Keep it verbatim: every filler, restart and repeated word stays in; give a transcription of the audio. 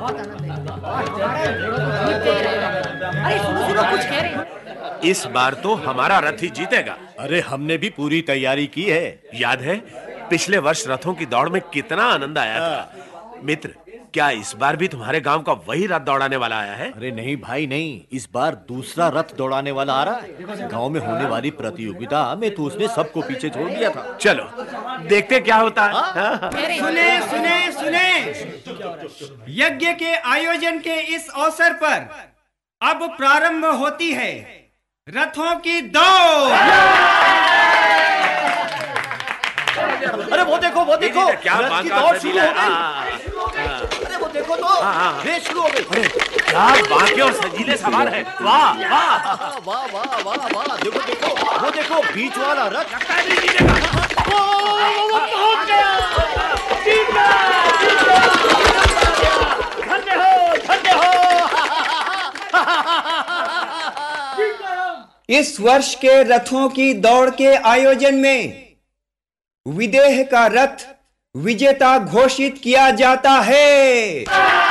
बहुत आनंद है। अरे सुनो सुनो, कुछ कह रहे हैं। इस बार तो हमारा रथ ही जीतेगा। अरे हमने भी पूरी तैयारी की है। याद है पिछले वर्ष रथों की दौड़ में कितना आनंद आया था। मित्र, क्या इस बार भी तुम्हारे गांव का वही रथ दौड़ाने वाला आया है? अरे नहीं भाई नहीं, इस बार दूसरा रथ दौड़ाने वाला आ रहा है। गांव में होने वाली प्रतियोगिता में तो उसने सबको पीछे छोड़ दिया था। चलो देखते क्या होता है। सुने सुने सुने, यज्ञ के आयोजन के इस अवसर पर अब प्रारंभ होती है रथों की दौड़। अरे वो देखो वो देखो, क्या रथ की दौड़ शुरू हो गई। अरे वो देखो तो रेस शुरू हो गई। अरे क्या बाकी और सजीले सवार है। वाह वाह वाह वाह वाह वाह, देखो देखो वो देखो बीच वाला रथ लगता है नहीं जीतेगा। वो वो पहुंच गया, जीत गया, जीत गया। धन्य हो धन्य हो। इस वर्ष के रथों की दौड़ के आयोजन में विदेह का रथ विजेता घोषित किया जाता है।